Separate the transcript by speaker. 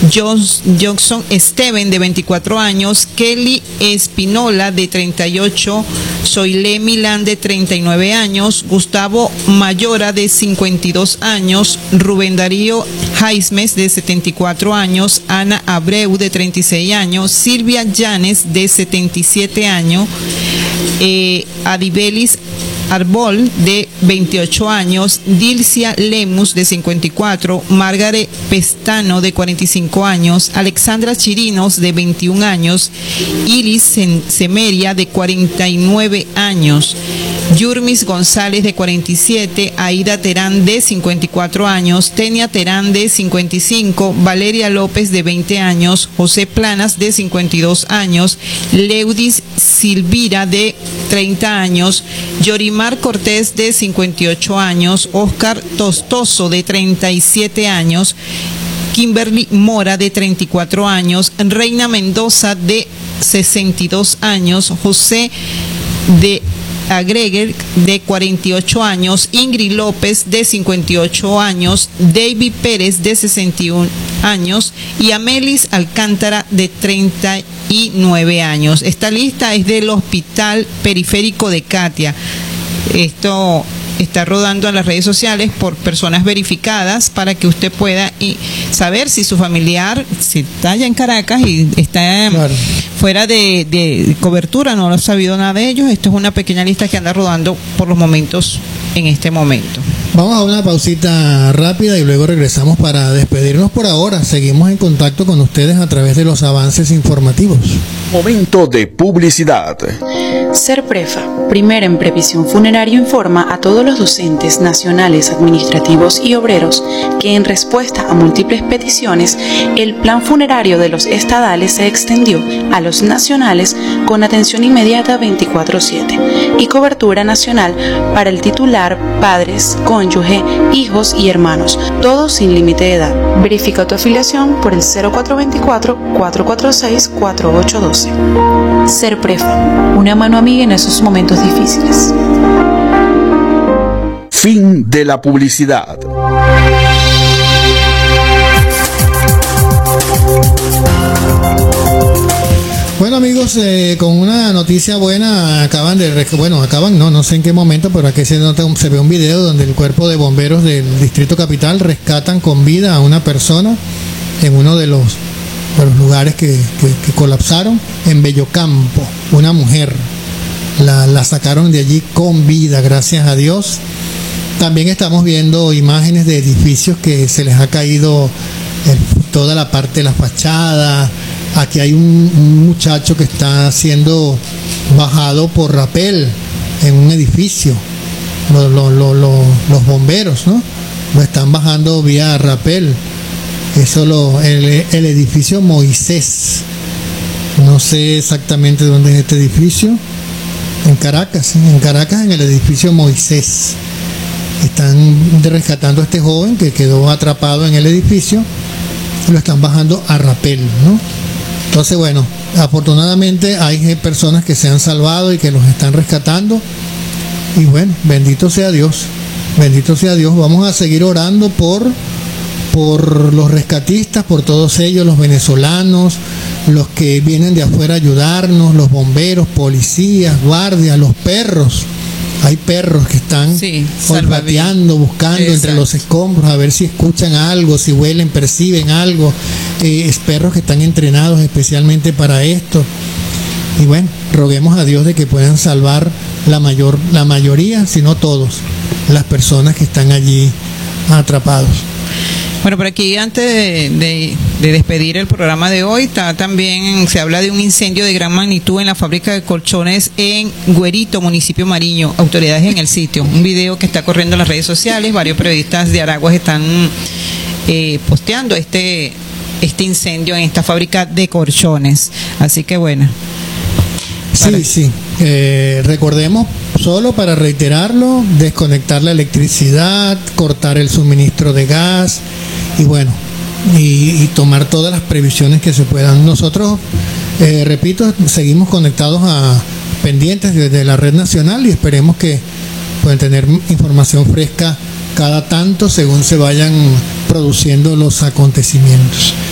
Speaker 1: Johnson Steven, de 24 años, Kelly Espinola, de 38, Zoilé Milán, de 39 años, Gustavo Mayora, de 52 años, Rubén Darío Jaismes, de 74 años, Ana Abreu, de 36 años, Silvia Llanes, de 77 años, Adibelis Arbol, de 28 años, Dilcia Lemus, de 54, Margaret Pestano, de 45 años, Alexandra Chirinos, de 21 años, Iris Semeria, de 49 años, Yurmis González, de 47, Aida Terán, de 54 años, Tenia Terán, de 55, Valeria López, de 20 años, José Planas, de 52 años, Leudis Silvira, de 30 años, Yorimar Cortés, de 58 años, Oscar Tostoso, de 37 años, Kimberly Mora, de 34 años, Reina Mendoza, de 62 años, José de Agreger, de 48 años, Ingrid López, de 58 años, David Pérez, de 61 años, y Amelis Alcántara, de 39 años. Esta lista es del Hospital Periférico de Catia. Esto está rodando en las redes sociales por personas verificadas para que usted pueda saber si su familiar, si está allá en Caracas y está fuera de cobertura, no lo ha sabido nada de ellos. Esto es una pequeña lista que anda rodando por los momentos en este momento.
Speaker 2: Vamos a una pausita rápida y luego regresamos para despedirnos por ahora. Seguimos en contacto con ustedes a través de los avances informativos.
Speaker 3: Momento de publicidad.
Speaker 4: Serprefa, primera en previsión funeraria, informa a todos los docentes nacionales, administrativos y obreros que en respuesta a múltiples peticiones, el plan funerario de los estadales se extendió a los nacionales con atención inmediata 24/7 y cobertura nacional para el titular, padres, cónyuge, hijos y hermanos, todos sin límite de edad. Verifica tu afiliación por el 0424-446-4812. Serprefa, una mano amiga en esos momentos difíciles.
Speaker 3: Fin de la publicidad.
Speaker 2: Bueno, amigos, con una noticia buena, no sé en qué momento, pero aquí se ve un video donde el cuerpo de bomberos del Distrito Capital rescatan con vida a una persona en uno de los lugares que colapsaron en Bellocampo. Una mujer la sacaron de allí con vida, gracias a Dios. También estamos viendo imágenes de edificios que se les ha caído toda la parte de la fachada. Aquí hay un muchacho que está siendo bajado por rapel en un edificio. Los bomberos, ¿no? Lo están bajando vía rapel. El edificio Moisés. No sé exactamente dónde es este edificio. En Caracas, en el edificio Moisés. Están rescatando a este joven que quedó atrapado en el edificio. Lo están bajando a rapel, ¿no? Entonces, bueno, afortunadamente hay personas que se han salvado y que los están rescatando. Y bueno, bendito sea Dios. Bendito sea Dios. Vamos a seguir orando por los rescatistas, por todos ellos, los venezolanos, los que vienen de afuera a ayudarnos, los bomberos, policías, guardias, los perros. Hay perros que están olfateando, buscando entre los escombros a ver si escuchan algo, si huelen, perciben algo. Es perros que están entrenados especialmente para esto. Y bueno, roguemos a Dios de que puedan salvar la mayoría, si no todos, las personas que están allí atrapados.
Speaker 1: Bueno, por aquí antes de despedir el programa de hoy, también se habla de un incendio de gran magnitud en la fábrica de colchones en Güerito, municipio Mariño. Autoridades en el sitio. Un video que está corriendo en las redes sociales. Varios periodistas de Araguas están posteando este incendio en esta fábrica de colchones. Así que bueno.
Speaker 2: Sí. Recordemos, solo para reiterarlo, desconectar la electricidad, cortar el suministro de gas y bueno, y tomar todas las previsiones que se puedan. Nosotros, repito, seguimos conectados pendientes de la red nacional y esperemos que puedan tener información fresca cada tanto según se vayan produciendo los acontecimientos.